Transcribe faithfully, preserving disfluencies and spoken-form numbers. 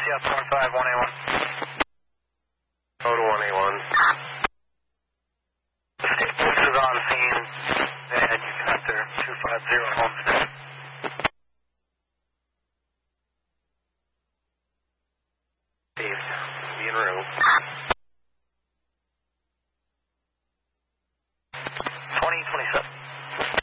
yes, one five one A one. Go to one A one. The state police is on scene, and you can enter two five zero Homestead. Steve, be en route.